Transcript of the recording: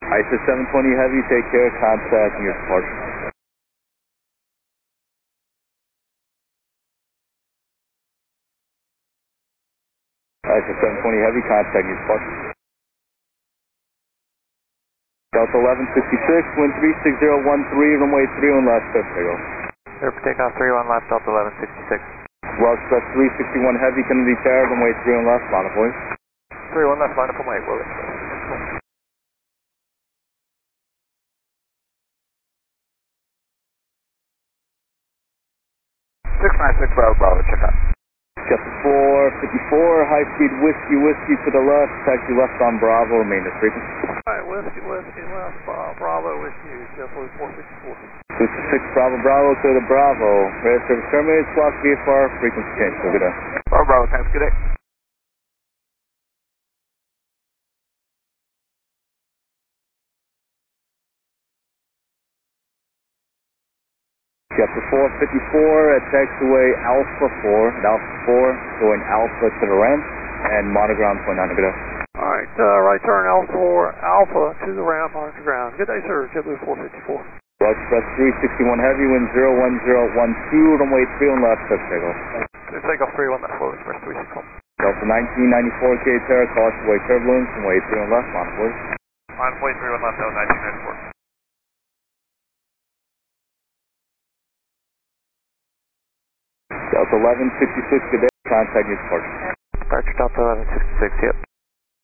ISO 720 Heavy, take care, contact your departure. ISO 720 Heavy, contact your departure. Delta 1166, wind 36013, runway 31 left, Aero. Clear for takeoff 31 left, Delta 1166. Welsh Express 361 Heavy, Kennedy Tower, runway 31 left, line up point. 31 left, line up and wait, Willie. 696 Bravo Bravo, check out. Delta 454, high speed whiskey to the left, taxi left on Bravo, remain at frequency. Alright, whiskey left, Bravo with you, Jet-Blue 454. 266 Bravo Bravo to the Bravo, radar service terminated, squawk VFR, frequency change, so good day. Bravo Bravo, thanks, good day. Delta 454 at taxiway Alpha 4, at Alpha 4, going Alpha to the ramp, and monoground 29, good day. Alright, right turn Alpha to the ramp, monitor ground. Good day, sir, Jet-Blue 454. Welsh Express 361 Heavy, wind 01012, runway 31 left, takeoff. Clear takeoff 31 left, Welsh Express 361. Delta 1994 K Terra, cautiously turbulence, runway 31 left, line of course. Line of 31 left, Delta 1994. Delta 1166, good day, contact your departure. Departure Delta 1166, yep.